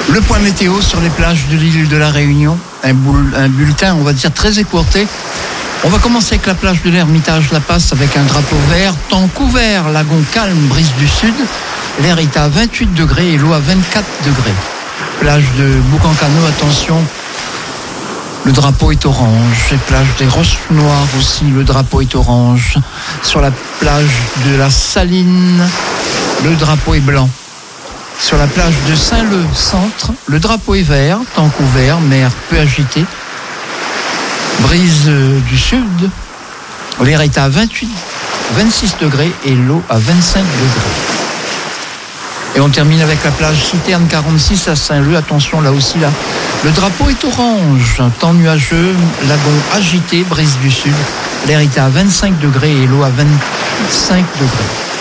Le point météo sur les plages de l'île de la Réunion, un bulletin, on va dire, très écourté. On va commencer avec la plage de l'Ermitage La Passe avec un drapeau vert, temps couvert, lagon calme, brise du sud. L'air est à 28 degrés et l'eau à 24 degrés. Plage de Boucancano, attention, le drapeau est orange. Et plage des Roches Noires aussi, le drapeau est orange. Sur la plage de la Saline, le drapeau est blanc. Sur la plage de Saint-Leu Centre, le drapeau est vert, temps couvert, mer peu agitée. Brise du sud, l'air est à 26 degrés et l'eau à 25 degrés. Et on termine avec la plage Citerne 46 à Saint-Leu. Attention, là aussi, là, le drapeau est orange, temps nuageux, lagon agité, brise du sud. L'air est à 25 degrés et l'eau à 25 degrés.